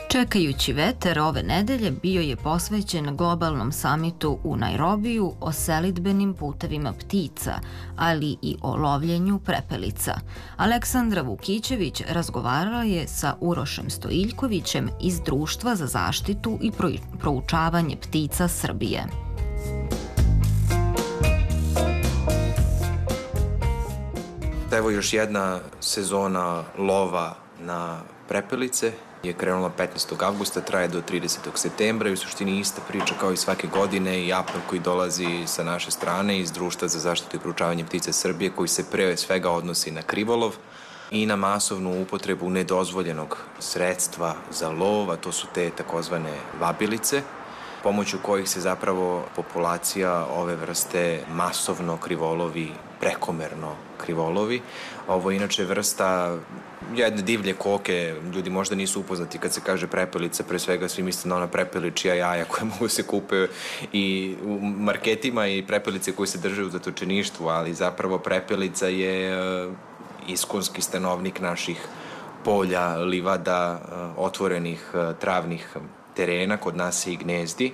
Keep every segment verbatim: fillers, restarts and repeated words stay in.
Čekajući veter ove nedelje bio je posvećen globalnom samitu u Nairobiju o selidbenim putevima ptica, ali i o lovljenju prepelica. Aleksandra Vukićević razgovarala je sa Urošem Stojiljkovićem iz Društva za zaštitu i proučavanje ptica Srbije. Evo još jedna sezona lova na prepelice je krenula petnaestog avgusta, traje do tridesetog septembra i u suštini ista priča kao i svake godine i apel koji dolazi sa naše strane iz Društva za zaštitu i proučavanje ptica Srbije, koji se pre svega odnosi na krivolov i na masovnu upotrebu nedozvoljenog sredstva za lov, a to su te takozvane vabilice, pomoću kojih se zapravo populacija ove vrste masovno krivolovi, prekomerno krivolovi. Ovo je inače vrsta jedne divlje koke, ljudi možda nisu upoznati kad se kaže prepelica, pre svega svi misle na ona prepeličija jaja koje mogu se kupe i u marketima i prepelice koje se drže u zatočeništvu, ali zapravo prepelica je iskonski stanovnik naših polja, livada, otvorenih travnih terena, kod nas se i gnezdi,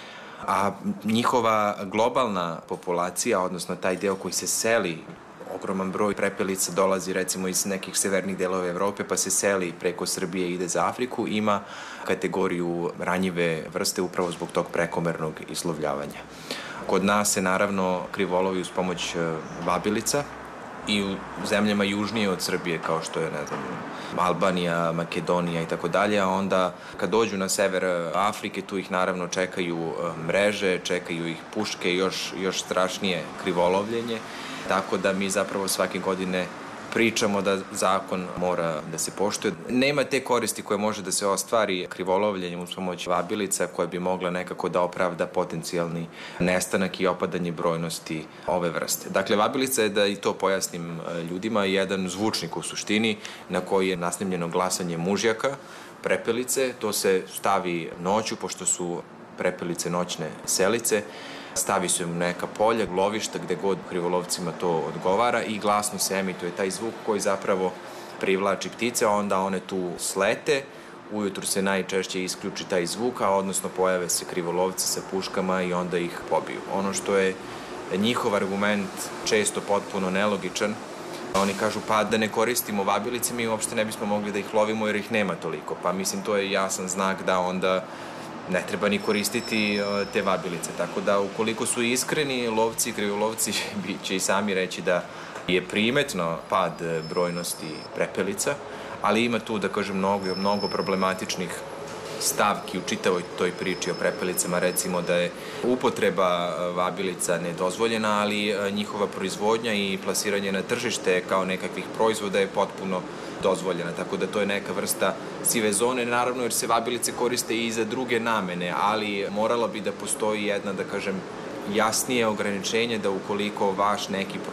a njihova globalna populacija, odnosno taj deo koji se seli, ogroman broj prepelica dolazi recimo iz nekih severnih delova Evrope pa se seli preko Srbije i ide za Afriku, ima kategoriju ranjive vrste upravo zbog tog prekomernog izlovljavanja. Kod nas se naravno krivolovi uz pomoć vabilica i u zemljama južnije od Srbije kao što je, ne znam, Albanija, Makedonija i tako dalje, a onda kad dođu na sever Afrike tu ih naravno čekaju mreže, čekaju ih puške i još, još strašnije krivolovljenje, tako da mi zapravo svake godine pričamo da zakon mora da se poštuje. Nema te koristi koje može da se ostvari krivolovljenjem uz pomoć vabilica koja bi mogla nekako da opravda potencijalni nestanak i opadanje brojnosti ove vrste. Dakle, vabilica je, da i to pojasnim ljudima, jedan zvučnik u suštini na koji je nasnimljeno glasanje mužjaka prepelice. To se stavi noću, pošto su prepelice noćne selice, stavi se u neka polja, lovišta, gde god krivolovcima to odgovara i glasno se emituje taj zvuk koji zapravo privlači ptice, a onda one tu slete, ujutru se najčešće isključi taj zvuk, a odnosno pojave se krivolovci sa puškama i onda ih pobiju. Ono što je njihov argument često potpuno nelogičan, oni kažu pa da ne koristimo vabilice, mi uopšte ne bismo mogli da ih lovimo jer ih nema toliko, pa mislim to je jasan znak da onda ne treba ni koristiti te vabilice. Tako da ukoliko su iskreni lovci i krivolovci će i sami reći da je primetno pad brojnosti prepelica, ali ima tu, da kažem, mnogo, mnogo problematičnih stavki u čitavoj toj priči o prepelicama, recimo da je upotreba vabilica nedozvoljena, ali njihova proizvodnja i plasiranje na tržište kao nekakvih proizvoda je potpuno dozvoljena, tako da to je neka vrsta sive zone, naravno jer se vabilice koriste i za druge namene, ali moralo bi da postoji jedna, da kažem, jasnije ograničenje da ukoliko vaš neki